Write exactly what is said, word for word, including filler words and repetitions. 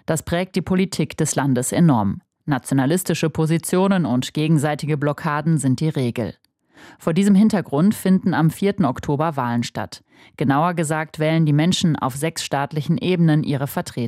Das prägt die Politik des Landes enorm. Nationalistische Positionen und gegenseitige Blockaden sind die Regel. Vor diesem Hintergrund finden am vierten Oktober Wahlen statt. Genauer gesagt wählen die Menschen auf sechs staatlichen Ebenen ihre Vertreter.